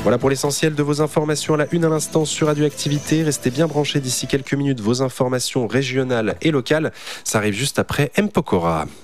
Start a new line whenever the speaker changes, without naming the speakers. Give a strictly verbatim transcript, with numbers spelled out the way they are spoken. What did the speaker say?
Voilà pour l'essentiel de vos informations à la une à l'instant sur Radioactivité. Restez bien branchés d'ici quelques minutes, vos informations régionales et locales. Ça arrive juste après M. Pokora.